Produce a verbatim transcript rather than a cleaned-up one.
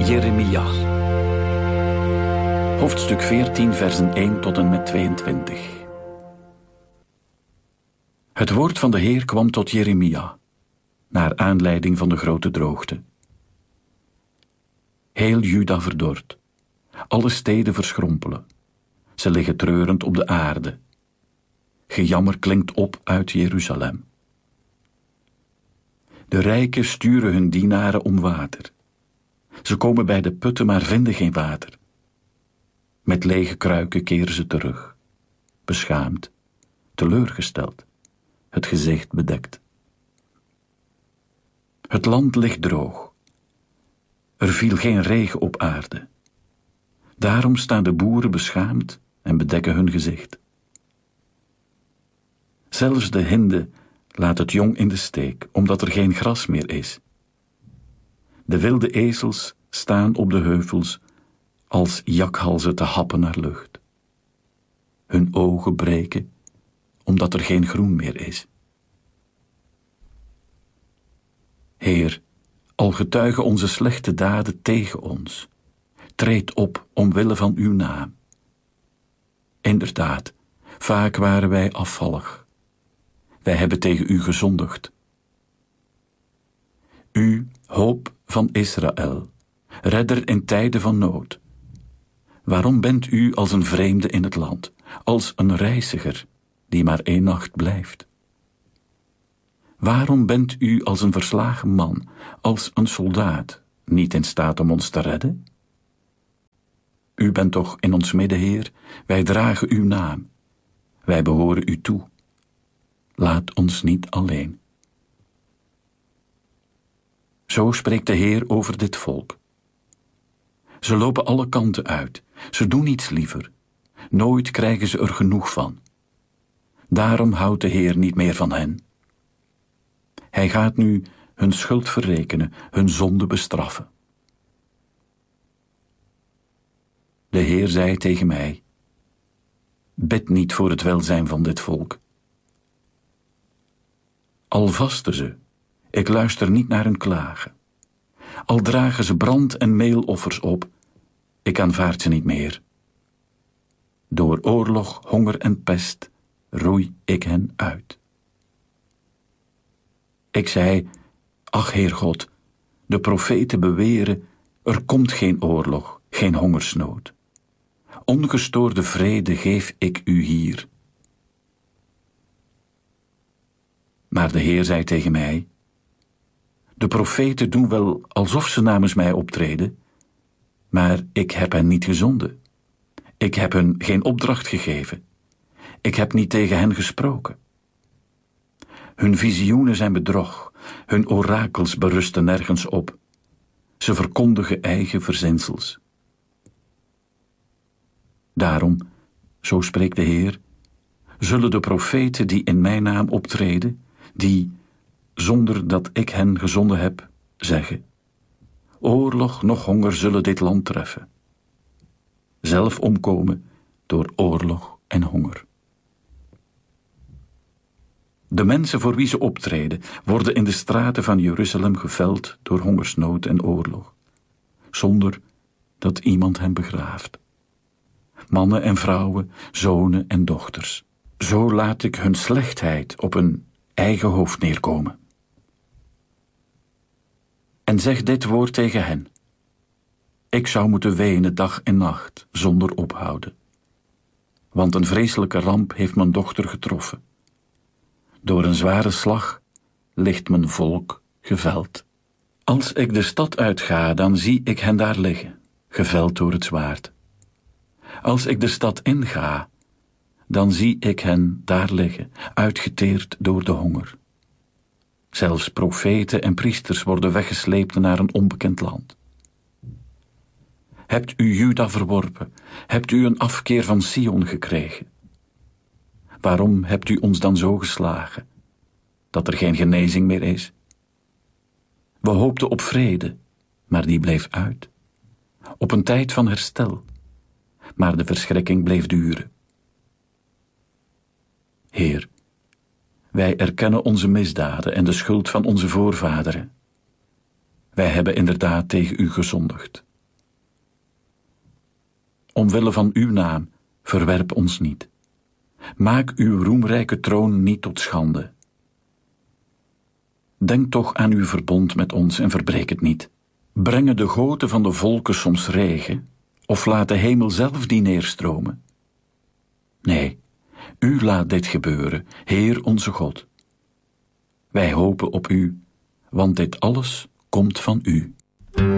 Jeremia. Hoofdstuk veertien, versen één tot en met tweeëntwintig. Het woord van de Heer kwam tot Jeremia, naar aanleiding van de grote droogte. Heel Juda verdort, alle steden verschrompelen, ze liggen treurend op de aarde. Gejammer klinkt op uit Jeruzalem. De rijken sturen hun dienaren om water. Ze komen bij de putten, maar vinden geen water. Met lege kruiken keren ze terug, beschaamd, teleurgesteld, het gezicht bedekt. Het land ligt droog. Er viel geen regen op aarde. Daarom staan de boeren beschaamd en bedekken hun gezicht. Zelfs de hinde laat het jong in de steek, omdat er geen gras meer is. De wilde ezels staan op de heuvels als jakhalzen te happen naar lucht. Hun ogen breken, omdat er geen groen meer is. Heer, al getuigen onze slechte daden tegen ons, treed op omwille van uw naam. Inderdaad, vaak waren wij afvallig. Wij hebben tegen u gezondigd. U, hoop van Israël, redder in tijden van nood. Waarom bent u als een vreemde in het land, als een reiziger die maar één nacht blijft? Waarom bent u als een verslagen man, als een soldaat, niet in staat om ons te redden? U bent toch in ons midden, Heer, wij dragen uw naam, wij behoren u toe. Laat ons niet alleen. Zo spreekt de Heer over dit volk. Ze lopen alle kanten uit, ze doen niets liever. Nooit krijgen ze er genoeg van. Daarom houdt de Heer niet meer van hen. Hij gaat nu hun schuld verrekenen, hun zonde bestraffen. De Heer zei tegen mij: bid niet voor het welzijn van dit volk. Al vasten ze, ik luister niet naar hun klagen. Al dragen ze brand- en meeloffers op, ik aanvaard ze niet meer. Door oorlog, honger en pest roei ik hen uit. Ik zei: ach, Heer God, de profeten beweren, er komt geen oorlog, geen hongersnood. Ongestoorde vrede geef ik u hier. Maar de Heer zei tegen mij: de profeten doen wel alsof ze namens mij optreden, maar ik heb hen niet gezonden. Ik heb hen geen opdracht gegeven. Ik heb niet tegen hen gesproken. Hun visioenen zijn bedrog, hun orakels berusten nergens op. Ze verkondigen eigen verzinsels. Daarom, zo spreekt de Heer, zullen de profeten die in mijn naam optreden, die, zonder dat ik hen gezonden heb, zeggen: oorlog noch honger zullen dit land treffen. Zelf omkomen door oorlog en honger. De mensen voor wie ze optreden, worden in de straten van Jeruzalem geveld door hongersnood en oorlog, zonder dat iemand hen begraaft. Mannen en vrouwen, zonen en dochters. Zo laat ik hun slechtheid op hun eigen hoofd neerkomen. En zeg dit woord tegen hen: ik zou moeten wenen dag en nacht, zonder ophouden. Want een vreselijke ramp heeft mijn dochter getroffen. Door een zware slag ligt mijn volk geveld. Als ik de stad uitga, dan zie ik hen daar liggen, geveld door het zwaard. Als ik de stad inga, dan zie ik hen daar liggen, uitgeteerd door de honger. Zelfs profeten en priesters worden weggesleept naar een onbekend land. Hebt u Juda verworpen? Hebt u een afkeer van Sion gekregen? Waarom hebt u ons dan zo geslagen, dat er geen genezing meer is? We hoopten op vrede, maar die bleef uit. Op een tijd van herstel, maar de verschrikking bleef duren. Heer, wij erkennen onze misdaden en de schuld van onze voorvaderen. Wij hebben inderdaad tegen u gezondigd. omwille van uw naam, verwerp ons niet. Maak uw roemrijke troon niet tot schande. Denk toch aan uw verbond met ons en verbreek het niet. Brengen de goten van de volken soms regen, of laat de hemel zelf die neerstromen? Nee, u laat dit gebeuren, Heer onze God. Wij hopen op u, want dit alles komt van u.